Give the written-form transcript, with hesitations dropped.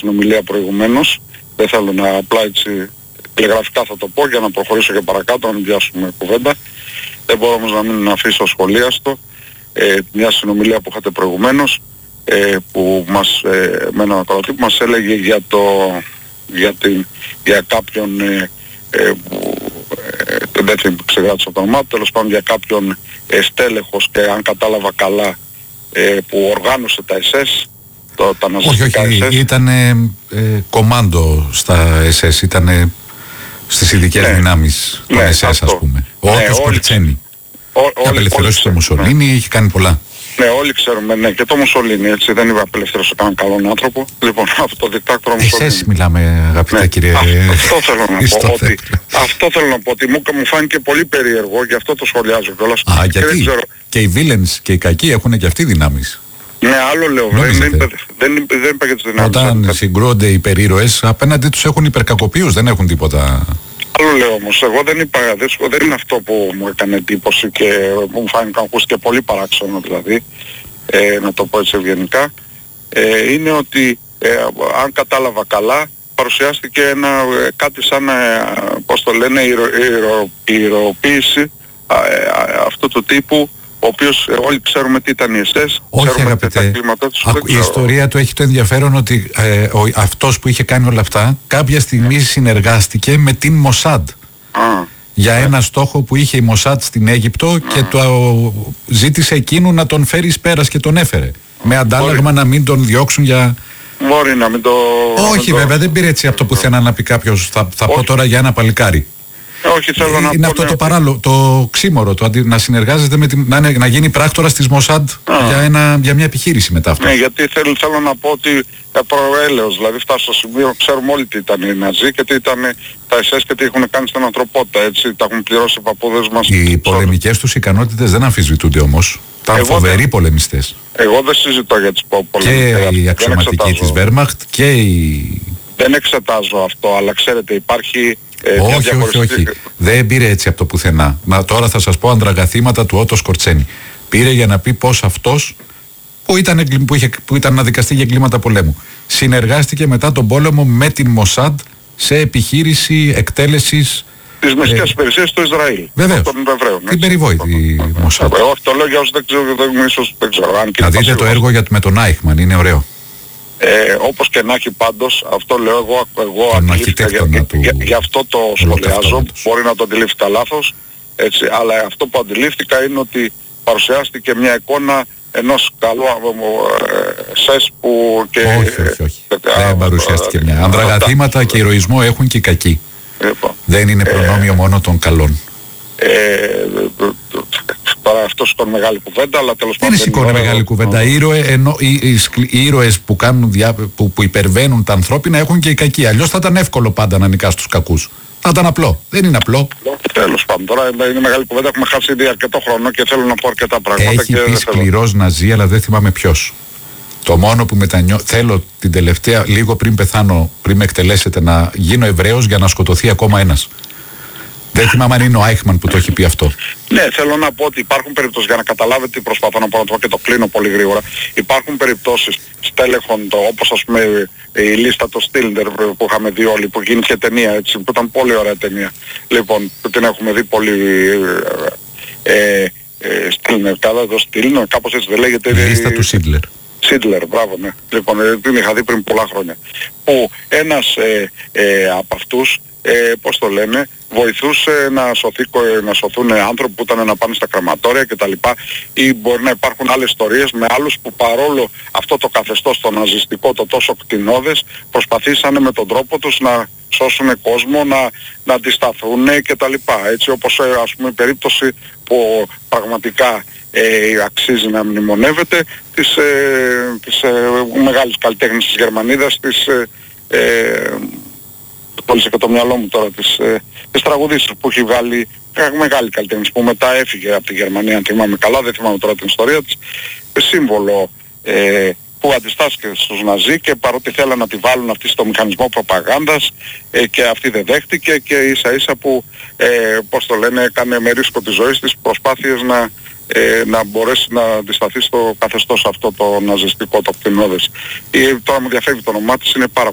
συνομιλία προηγουμένως. Δεν θέλω να απλά έτσι τηλεγραφικά θα το πω για να προχωρήσω και παρακάτω, να μην πιάσουμε κουβέντα. Δεν μπορώ όμως να μην αφήσω σχολίαστο μια συνομιλία που είχατε προηγουμένως, που μας, με έναν ακροατή που μας έλεγε για κάποιον δεν θα ξεγράτησα το όνομά του, τέλος πάντων για κάποιον στέλεχος, και αν κατάλαβα καλά, που οργάνωσε τα SS, τα ναζιστικά SS. Όχι, ήταν κομάντο στα SS, ήταν στις ειδικές δυνάμεις των SS, ας πούμε. Ο Ότο Σκορτσένι. Απελευθερώσει το Μουσολίνι, έχει κάνει πολλά. Ναι, όλοι ξέρουμε, ναι, και το Μουσολίνι, έτσι, δεν είπε απελευθέρωσε κανέναν καλόν άνθρωπο. Λοιπόν, από το δικτάκτορα Μουσολίνι. Εσείς μιλάμε, αγαπητά κύριε. Αυτό θέλω να πω, ότι μου φάνηκε πολύ περίεργο, γι' αυτό το σχολιάζω κιόλας. Γιατί και οι villains και οι κακοί έχουν και αυτοί δυνάμεις. Ναι, άλλο λέω, δεν είπα για τις δυνάμεις. Όταν συγκρούονται οι υπερήρωες, απέναντι τους έχουν υπερκακοποιούς, δεν έχουν τίποτα. Άλλο λέω όμως, εγώ δεν είπα, δεν είναι αυτό που μου έκανε εντύπωση και μου φάνηκε να ακούστηκε πολύ παράξενο, δηλαδή, να το πω έτσι ευγενικά, είναι ότι αν κατάλαβα καλά, παρουσιάστηκε κάτι σαν, πώς το λένε, ηρωοποίηση αυτού του τύπου, ο οποίος όλοι ξέρουμε τι ήταν οι SS. Όχι αγαπητέ, η ιστορία του έχει το ενδιαφέρον ότι αυτός που είχε κάνει όλα αυτά κάποια στιγμή συνεργάστηκε με την Μοσάντ για ένα στόχο που είχε η Μοσάντ στην Αίγυπτο και το ζήτησε εκείνου να τον φέρει εις πέρας και τον έφερε. Με αντάλλαγμα να μην τον διώξουν για... Μπορεί να μην το... Όχι βέβαια, δεν πήρε έτσι από το πουθενά να πει κάποιος, θα πω τώρα για ένα παλικάρι. Όχι, θέλω να είναι αυτό το παράλληλο, το ξύμορο, να συνεργάζεται να γίνει πράκτορας της Μοσάντ για μια επιχείρηση μετά αυτό. Ναι, γιατί θέλω να πω ότι προέλεος, δηλαδή φτάσει στο σημείο, ξέρουμε όλοι τι ήταν οι Ναζί και τι ήταν τα SS και τι έχουν κάνει στην ανθρωπότητα, έτσι, τα έχουν πληρώσει οι παππούδες μας. Οι πολεμικές τους ικανότητες δεν αμφισβητούνται όμως. Ήταν φοβεροί πολεμιστές. Εγώ δεν συζητώ για τις πολεμικές. Και η αξιωματική της Wehrmacht και η... Δεν εξετάζω αυτό, αλλά ξέρετε υπάρχει... Όχι. Δεν πήρε έτσι από το πουθενά. Τώρα θα σας πω αντραγαθήματα του Ότο Σκορτσένι. Πήρε για να πει πως αυτός που ήταν να δικαστεί για εγκλήματα πολέμου συνεργάστηκε μετά τον πόλεμο με την Μοσάντ σε επιχείρηση εκτέλεσης τις μυστικές υπηρεσίες στο Ισραήλ. Βεβαίως. Την περιβόητη Μοσάντ. Εγώ το λέω για όσους δεν ξέρω. Να δείτε το έργο με τον Άιχμαν, είναι ωραίο. Όπως και να έχει πάντως, αυτό λέω εγώ αντιλήφθηκα, γι' αυτό το σχολιάζω, μπορεί να το αντιλήφθηκα λάθος, έτσι, αλλά αυτό που αντιλήφθηκα είναι ότι παρουσιάστηκε μια εικόνα ενός καλού ΣΕΣ που και... Όχι. Δεν παρουσιάστηκε μια. Ανδραγαθήματα και ηρωισμό έχουν και οι κακοί. Δεν είναι προνόμιο μόνο των καλών. Τώρα αυτό σηκώνει μεγάλη κουβέντα, αλλά τέλος πάντων... Δεν σηκώνει μεγάλη κουβέντα. Οι ήρωες που υπερβαίνουν τα ανθρώπινα έχουν και οι κακοί. Αλλιώς θα ήταν εύκολο πάντα να νικάς τους κακούς. Θα ήταν απλό. Δεν είναι απλό. Τέλος πάντων. Τώρα είναι μεγάλη κουβέντα. Έχουμε χάσει ήδη αρκετό χρόνο και θέλω να πω αρκετά πράγματα. Έχει πει σκληρός Ναζί, αλλά δεν θυμάμαι ποιος. Το μόνο που θέλω την τελευταία, λίγο πριν πεθάνω, πριν με εκτελέσετε, να γίνω Εβραίος για να σκοτωθεί ακόμα ένας. Δεν θυμάμαι αν είναι ο Άιχμαν που το έχει πει αυτό. Ναι, θέλω να πω ότι υπάρχουν περιπτώσεις, για να καταλάβετε τι προσπαθώ να πω και το κλείνω πολύ γρήγορα. Υπάρχουν περιπτώσεις στέλεχων, όπως ας πούμε η λίστα το Στίλντερ που είχαμε δει όλοι, που γίνηκε ταινία, έτσι, που ήταν πολύ ωραία ταινία. Λοιπόν, που την έχουμε δει πολύ... Στίλνερ, καλά εδώ Στίλνερ, κάπως έτσι δεν λέγεται. Η λίστα του Σίτλερ. Σίτλερ, μπράβο, ναι. Λοιπόν, την είχα δει πριν πολλά χρόνια. Που ένας από αυτούς, πώς το λένε, βοηθούσε να σωθούν άνθρωποι που ήταν να πάνε στα κραματόρια κτλ. Ή μπορεί να υπάρχουν άλλες ιστορίες με άλλους που παρόλο αυτό το καθεστώς το ναζιστικό, το τόσο κτηνώδες, προσπαθήσανε με τον τρόπο τους να σώσουν κόσμο, να αντισταθούν κτλ. Έτσι, όπως ας πούμε η περίπτωση που πραγματικά αξίζει να μνημονεύεται της μεγάλης καλλιτέχνης της Γερμανίδας, κόλλησε και το μυαλό μου τώρα, της τραγουδίστρας που έχει βγάλει, μεγάλη καλλιτέχνης που μετά έφυγε από τη Γερμανία, αν θυμάμαι καλά, δεν θυμάμαι τώρα την ιστορία της, σύμβολο που αντιστάθηκε στους Ναζί και παρότι θέλανε να τη βάλουν αυτή στο μηχανισμό προπαγάνδας και αυτή δεν δέχτηκε και ίσα ίσα που, πώς το λένε, έκανε με ρίσκο της ζωής της προσπάθειες να μπορέσει να αντισταθεί στο καθεστώς αυτό το ναζιστικό, το κτηνώδες. Τώρα μου διαφεύγει το όνομά της, είναι πάρα